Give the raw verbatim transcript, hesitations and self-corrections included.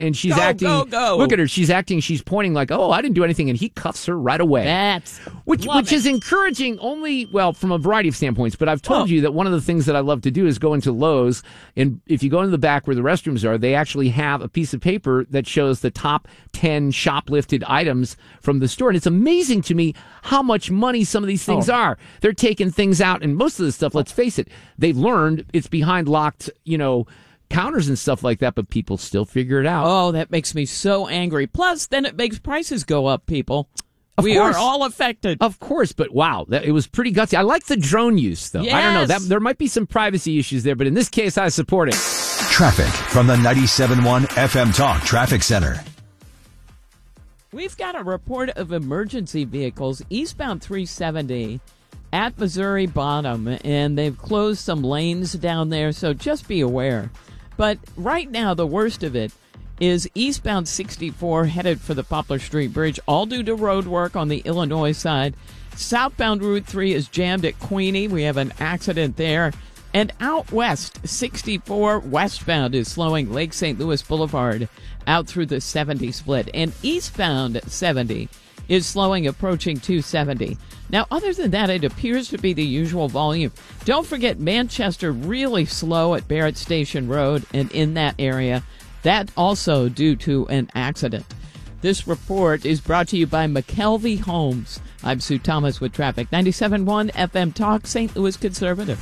and she's go, acting. Go, go. Look at her. She's acting. She's pointing like, "Oh, I didn't do anything," and he cuffs her right away. That's which love which it. is encouraging. Only well from a variety of standpoints. But I've told Oh. you that one of the things that I love to do is go into Lowe's, and if you go into the back where the restrooms are, they actually have a piece of paper that shows the top ten shoplifted items from the store, and it's amazing to me how much money some of these things Oh. are. They're taking things out, and most of the stuff. Let's face it, they've learned it's behind locked, you know. counters and stuff like that, but people still figure it out. Oh, that makes me so angry. Plus, then it makes prices go up, people. Of we course. are all affected. Of course, but wow, that, it was pretty gutsy. I like the drone use, though. I don't know. Yes. That there might be some privacy issues there, but in this case, I support it. Traffic from the ninety-seven point one F M Talk Traffic Center. We've got a report of emergency vehicles eastbound three seventy at Missouri Bottom, and they've closed some lanes down there, so just be aware. But right now, the worst of it is eastbound sixty-four headed for the Poplar Street Bridge, all due to road work on the Illinois side. Southbound Route three is jammed at Queenie. We have an accident there. And out west, sixty-four westbound is slowing Lake Saint Louis Boulevard out through the seventy split. And eastbound seventy is slowing approaching two seventy. Now, other than that, it appears to be the usual volume. Don't forget Manchester really slow at Barrett Station Road and in that area. That also due to an accident. This report is brought to you by McKelvey Homes. I'm Sue Thomas with traffic. ninety-seven point one F M Talk, Saint Louis Conservative.